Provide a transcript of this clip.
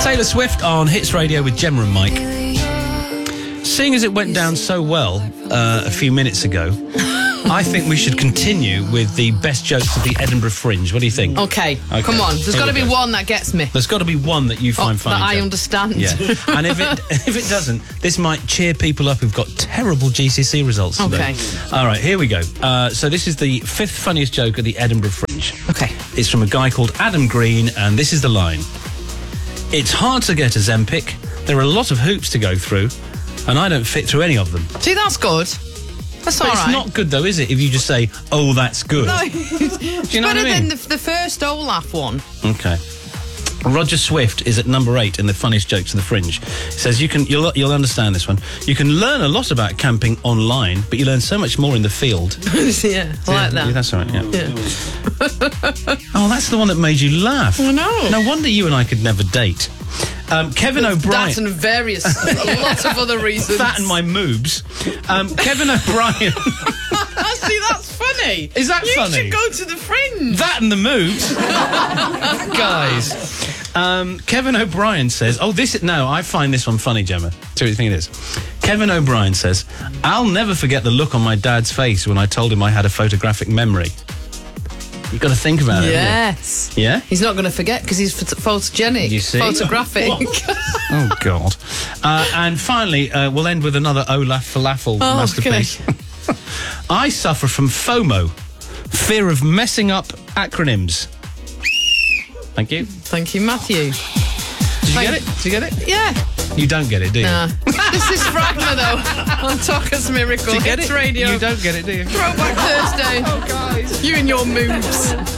Taylor Swift on Hits Radio with Gemma and Mike. Seeing as it went down so well a few minutes ago, I think we should continue with the best jokes of the Edinburgh Fringe. What do you think? Okay. Come on. There's got to be one that gets me. There's got to be one that you find funny. That I understand. Yeah. And if it doesn't, this might cheer people up who've got terrible GCSE results today. Okay. All right, here we go. So this is the 5th funniest joke at the Edinburgh Fringe. Okay. It's from a guy called Adam Green, and this is the line. It's hard to get a Zempic. There are a lot of hoops to go through, and I don't fit through any of them. See, that's good. That's But all right. it's not good, though, is it, if you just say, oh, that's good? No, Do you know what I better mean? than the first Olaf one. Okay. Roger Swift is at number 8 in the funniest jokes of the Fringe. He says you'll understand this one. You can learn a lot about camping online, but you learn so much more in the field. Yeah, I like that. Yeah, that's all right. Yeah. Yeah. Oh, that's the one that made you laugh. I know. No wonder you and I could never date. Kevin O'Brien. That and a lot of other reasons. That and my moobs. Kevin O'Brien. See, that's funny. Is that you funny? You should go to the Fringe. That and the moves. Guys. Kevin O'Brien says, I find this one funny, Gemma. See what you think it is. Kevin O'Brien says, I'll never forget the look on my dad's face when I told him I had a photographic memory. You've got to think about it. Yes. Yeah? He's not going to forget because he's photogenic. You see? Photographic. Oh, God. And finally, we'll end with another Olaf Falafel masterpiece. I suffer from FOMO, fear of messing up acronyms. Thank you. Thank you, Matthew. Did you get it? Did you get it? Yeah. You don't get it, do you? Nah. This is Fragma, though, on Talker's Miracle. Do you get Hits it? Radio. You don't get it, do you? Throwback Thursday. Oh, guys. You and your moves.